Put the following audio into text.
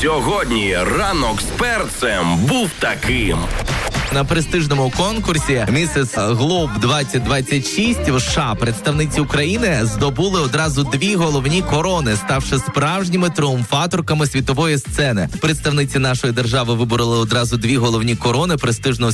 Сьогодні ранок з перцем був таким. На престижному конкурсі Mrs. Globe 2026 в США представниці України здобули одразу 2 головні корони, ставши справжніми тріумфаторками світової сцени. Представниці нашої держави вибороли одразу 2 головні корони престижного